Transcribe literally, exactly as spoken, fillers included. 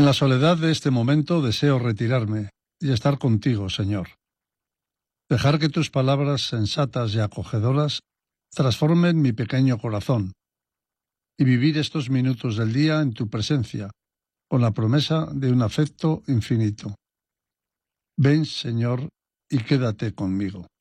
la soledad de este momento deseo retirarme y estar contigo, Señor. Dejar que tus palabras sensatas y acogedoras transformen mi pequeño corazón y vivir estos minutos del día en tu presencia, con la promesa de un afecto infinito. Ven, Señor, y quédate conmigo.